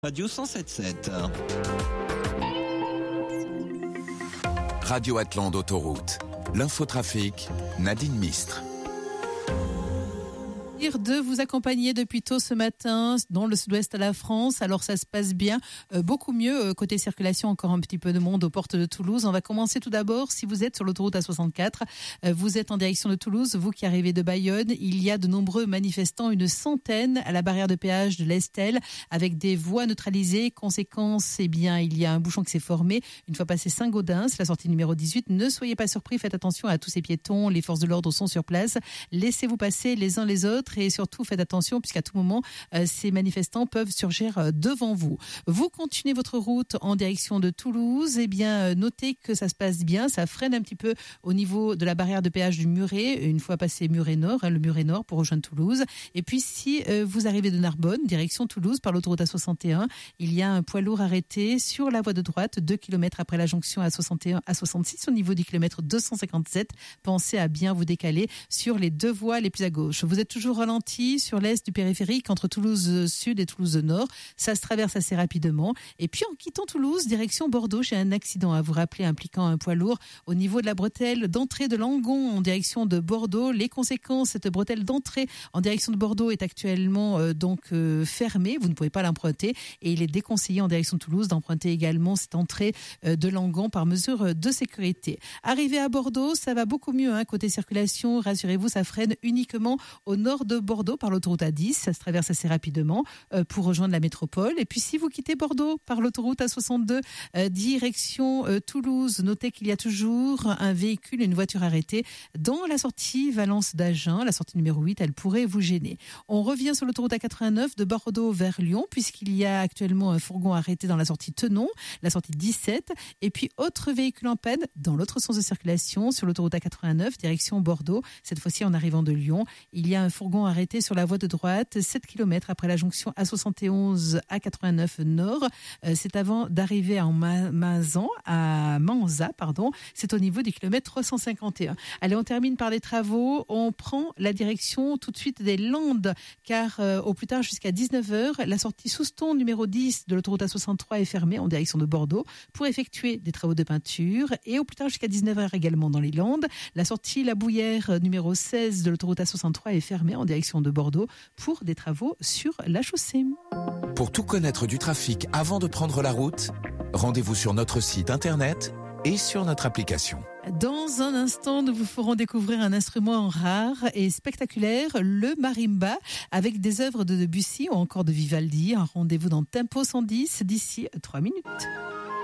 Radio 107.7. Radio Atlante Autoroute. L'infotrafic, Nadine Mistre. De vous accompagner depuis tôt ce matin dans le sud-ouest de la France. Alors ça se passe bien, beaucoup mieux côté circulation, encore un petit peu de monde aux portes de Toulouse. On va commencer tout d'abord, si vous êtes sur l'autoroute A64, vous êtes en direction de Toulouse, vous qui arrivez de Bayonne, il y a de nombreux manifestants, une centaine à la barrière de péage de l'Estelle, avec des voies neutralisées. Conséquence, il y a un bouchon qui s'est formé une fois passé Saint-Gaudens, la sortie numéro 18. Ne soyez pas surpris, faites attention à tous ces piétons, les forces de l'ordre sont sur place. Laissez-vous passer les uns les autres. Et surtout, faites attention puisqu'à tout moment, ces manifestants peuvent surgir devant vous. Vous continuez votre route en direction de Toulouse. Notez que ça se passe bien. Ça freine un petit peu au niveau de la barrière de péage du Muret, une fois passé Muret Nord, le Muret Nord pour rejoindre Toulouse. Et puis, si vous arrivez de Narbonne, direction Toulouse, par l'autoroute A61, il y a un poids lourd arrêté sur la voie de droite, 2 km après la jonction A61 à 66, au niveau du kilomètre 257. Pensez à bien vous décaler sur les deux voies les plus à gauche. Vous êtes toujours ralenti sur l'est du périphérique entre Toulouse Sud et Toulouse Nord. Ça se traverse assez rapidement. Et puis en quittant Toulouse, direction Bordeaux, j'ai un accident à vous rappeler impliquant un poids lourd au niveau de la bretelle d'entrée de Langon en direction de Bordeaux. Les conséquences, cette bretelle d'entrée en direction de Bordeaux est actuellement fermée. Vous ne pouvez pas l'emprunter et il est déconseillé en direction de Toulouse d'emprunter également cette entrée de Langon par mesure de sécurité. Arrivé à Bordeaux, ça va beaucoup mieux côté circulation. Rassurez-vous, ça freine uniquement au nord de Bordeaux par l'autoroute A10, ça se traverse assez rapidement pour rejoindre la métropole. Et puis si vous quittez Bordeaux par l'autoroute A62 direction Toulouse, notez qu'il y a toujours un véhicule, une voiture arrêtée dans la sortie Valence d'Agen, la sortie numéro 8, elle pourrait vous gêner. On revient sur l'autoroute A89 de Bordeaux vers Lyon puisqu'il y a actuellement un fourgon arrêté dans la sortie Tenon, la sortie 17, et puis autre véhicule en panne dans l'autre sens de circulation sur l'autoroute A89 direction Bordeaux, cette fois-ci en arrivant de Lyon. Il y a un fourgon arrêté sur la voie de droite, 7 km après la jonction A71 A89 Nord. C'est avant d'arriver à Manza, c'est au niveau du kilomètre 351. Allez, on termine par les travaux. On prend la direction tout de suite des Landes, car au plus tard jusqu'à 19h, la sortie Souston numéro 10 de l'autoroute A63 est fermée en direction de Bordeaux pour effectuer des travaux de peinture. Et au plus tard jusqu'à 19h également dans les Landes, la sortie La Bouillère numéro 16 de l'autoroute A63 est fermée en direction de Bordeaux pour des travaux sur la chaussée. Pour tout connaître du trafic avant de prendre la route, rendez-vous sur notre site internet et sur notre application. Dans un instant, nous vous ferons découvrir un instrument rare et spectaculaire, le marimba, avec des œuvres de Debussy ou encore de Vivaldi. Un rendez-vous dans Tempo 110 d'ici 3 minutes.